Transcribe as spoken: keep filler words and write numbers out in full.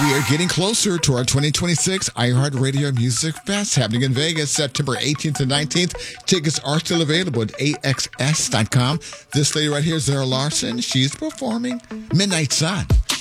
We are getting closer to our twenty twenty-six iHeartRadio Music Fest happening in Vegas, September eighteenth and nineteenth. Tickets are still available at A X S dot com. This lady right here, Zara Larson, she's performing Midnight Sun.